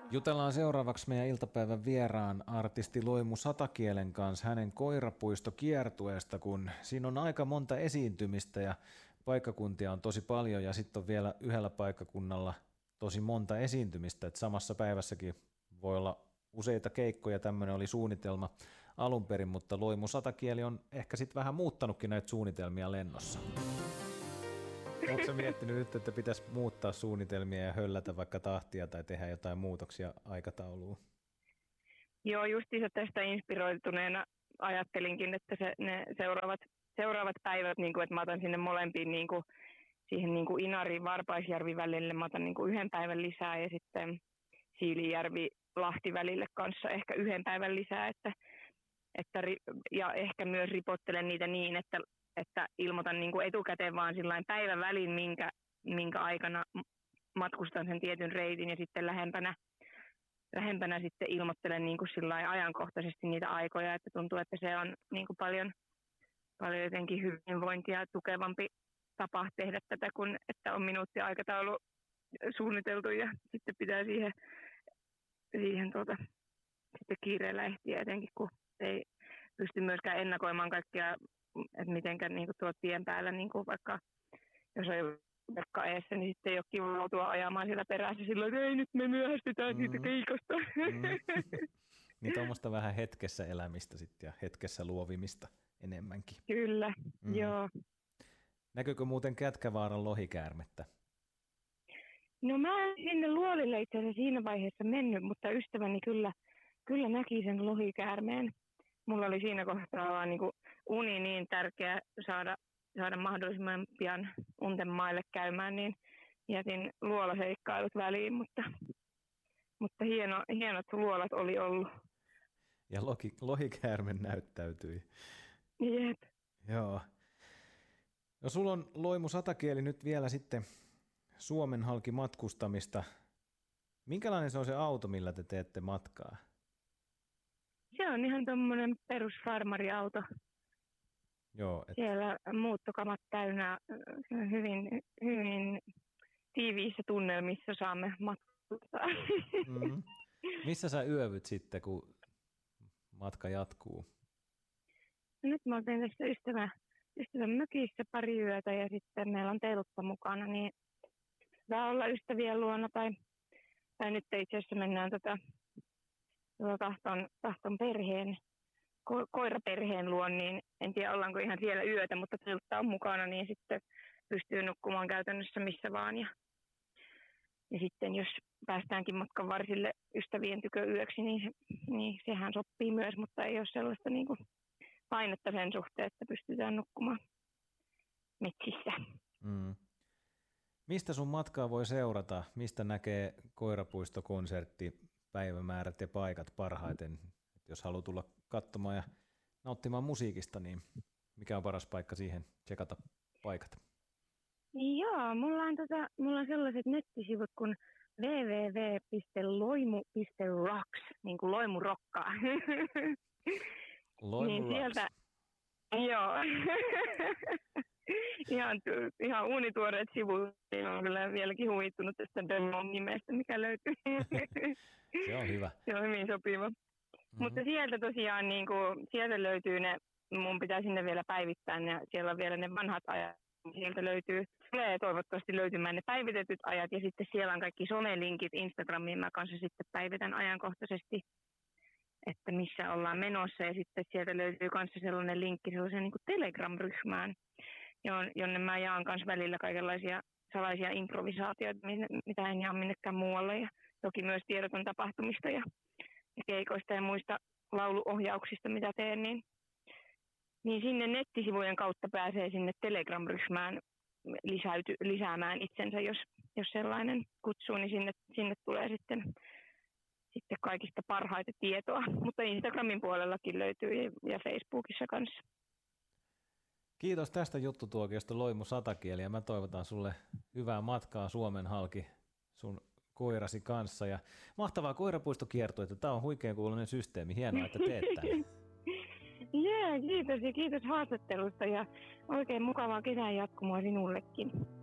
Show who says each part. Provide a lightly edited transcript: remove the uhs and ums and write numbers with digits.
Speaker 1: Jutellaan seuraavaksi meidän iltapäivän vieraan artisti Loimu Satakielen kanssa hänen koirapuistokiertueesta, kun siinä on aika monta esiintymistä ja paikkakuntia on tosi paljon ja sitten on vielä yhdellä paikkakunnalla tosi monta esiintymistä, että samassa päivässäkin voi olla useita keikkoja, tämmöinen oli suunnitelma alun perin, mutta Loimu Satakieli on ehkä sitten vähän muuttanutkin näitä suunnitelmia lennossa. Oletko sä miettinyt nyt, että pitäisi muuttaa suunnitelmia ja höllätä vaikka tahtia tai tehdä jotain muutoksia aikatauluun?
Speaker 2: Joo, justiinsa tästä inspiroituneena ajattelinkin, että ne seuraavat päivät, niin kuin, että mä otan sinne molempiin niin kuin, siihen niin kuin Inari-Varpaisjärvi välille, mä otan niin kuin 1 päivän lisää ja sitten Siilijärvi-Lahti välille kanssa ehkä 1 päivän lisää, ja ehkä myös ripottelen niitä niin, että ilmoitan niin kuin etukäteen vaan sillain päivän välin, minkä aikana matkustan sen tietyn reitin ja sitten lähempänä sitten ilmoittelen niin kuin sillain ajankohtaisesti niitä aikoja, että tuntuu, että se on niin kuin paljon jotenkin hyvinvointia tukevampi tapa tehdä tätä, kun että on minuuttiaikataulu suunniteltu ja sitten pitää siihen sitten kiireellä ehtiä jotenkin, kun ei pysty myöskään ennakoimaan kaikkia, että mitenkä niin kuin tuolla tien päällä, niin kuin vaikka jos on verkka eessä, niin sitten ei ole kiva joutua ajamaan siellä perässä silloin, että ei nyt me myöhästytään siitä keikosta.
Speaker 1: Niin tuommoista vähän hetkessä elämistä sitten ja hetkessä luovimista enemmänkin.
Speaker 2: Kyllä, joo.
Speaker 1: Näkyykö muuten Kätkävaaran lohikäärmettä?
Speaker 2: No mä en sinne luolille itse asiassa siinä vaiheessa mennyt, mutta ystäväni kyllä näki sen lohikäärmeen. Mulla oli siinä kohtaa vaan niin kuin uni niin tärkeä saada mahdollisimman pian unten maille käymään, niin jätin luolaseikkailut väliin, mutta hienot luolat oli ollut.
Speaker 1: Ja lohikäärme näyttäytyi.
Speaker 2: Jep.
Speaker 1: Joo. No sulla on Loimu Satakieli nyt vielä sitten Suomen halki matkustamista. Minkälainen se on se auto, millä te teette matkaa?
Speaker 2: Se on ihan tommonen perusfarmariauto.
Speaker 1: Joo.
Speaker 2: Siellä muuttokamat täynnä, hyvin tiiviissä tunnelmissa saamme matkustaa.
Speaker 1: Missä sä yövyt sitten, kun matka jatkuu?
Speaker 2: Nyt mä otin tässä ystävän mökissä pari yötä ja sitten meillä on teltta mukana, niin saa olla ystävien luona tai nyt itse asiassa mennään tahton perheen, koiraperheen luon, niin en tiedä ollaanko ihan siellä yötä, mutta teltta on mukana, niin sitten pystyy nukkumaan käytännössä missä vaan. Ja sitten jos päästäänkin matkan varsille ystävien tykö yöksi, niin sehän sopii myös, mutta ei ole sellaista niin kuin painetta sen suhteen, että pystytään nukkumaan metsissä.
Speaker 1: Mistä sun matkaa voi seurata? Mistä näkee koirapuistokonsertti, päivämäärät ja paikat parhaiten? Et jos haluaa tulla katsomaan ja nauttimaan musiikista, niin mikä on paras paikka siihen tsekata paikat?
Speaker 2: Joo, mulla on sellaiset nettisivut kuin www.loimu.rocks, niin kuin Loimu rokkaa.
Speaker 1: Loimu
Speaker 2: niin
Speaker 1: rocks.
Speaker 2: Sieltä, joo. ihan uunituoreet sivut. Olen kyllä vieläkin huvittunut tästä Demmon nimestä, mikä löytyy.
Speaker 1: Se on hyvä.
Speaker 2: Se on hyvin sopiva. Mutta sieltä tosiaan, niin kuin, sieltä löytyy mun pitää sinne vielä päivittää, ja siellä on vielä ne vanhat ajat. Sieltä tulee toivottavasti löytymään ne päivitetyt ajat, ja sitten siellä on kaikki somelinkit Instagramiin. Mä kanssa sitten päivitän ajankohtaisesti, että missä ollaan menossa, ja sitten sieltä löytyy kanssa sellainen linkki sellaiseen niin kuin Telegram-ryhmään, jonne mä jaan kanssa välillä kaikenlaisia salaisia improvisaatioita, mitä en jaa minnekään muualle, ja toki myös tiedoton tapahtumista ja keikoista ja muista lauluohjauksista, mitä teen, niin sinne nettisivujen kautta pääsee sinne Telegram-ryhmään lisäämään itsensä, jos sellainen kutsuu, niin sinne tulee sitten kaikista parhaita tietoa, mutta Instagramin puolellakin löytyy ja Facebookissa kanssa.
Speaker 1: Kiitos tästä juttutuokiosta Loimu Satakieli, ja mä toivotan sulle hyvää matkaa Suomen halki sun koirasi kanssa, ja mahtavaa koirapuistokiertoa, tämä on huikean kuuloinen systeemi, hienoa, että teet tämän.
Speaker 2: Kiitos ja kiitos haastattelusta ja oikein mukavaa kesän jatkumoa sinullekin.